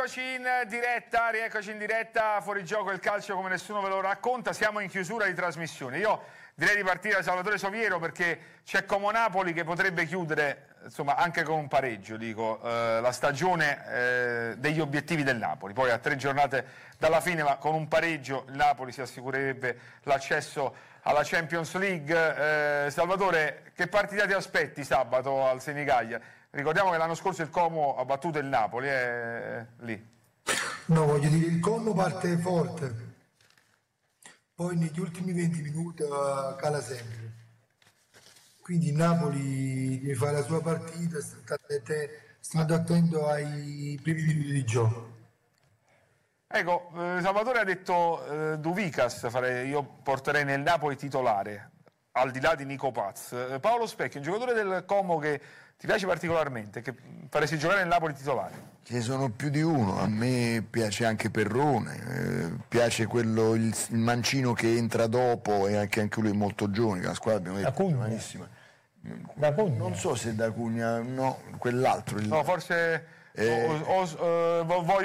rieccoci in diretta, fuori gioco il calcio come nessuno ve lo racconta, siamo in chiusura di trasmissione. Io direi di partire da Salvatore Soviero perché c'è Como Napoli che potrebbe chiudere, insomma, anche con un pareggio, la stagione degli obiettivi del Napoli. Poi a 3 giornate dalla fine, ma con un pareggio il Napoli si assicurerebbe l'accesso alla Champions League. Salvatore, che partita ti aspetti sabato al Senigallia? Ricordiamo che l'anno scorso il Como ha battuto il Napoli, lì. No, voglio dire, il Como parte forte, poi negli ultimi 20 minuti cala sempre. Quindi il Napoli deve fare la sua partita, stando attento ai primi minuti di gioco. Ecco, Salvatore ha detto Duvikas, io porterei nel Napoli titolare, al di là di Nico Paz. Paolo Specchio, un giocatore del Como che ti piace particolarmente, che faresti giocare nel Napoli titolare? Ce ne sono più di uno, a me piace anche Perrone, piace quello, il mancino che entra dopo e anche lui è molto giovane, la squadra abbiamo detto giovanissima. Non so se da Cugna, no, quell'altro. No, forse voglio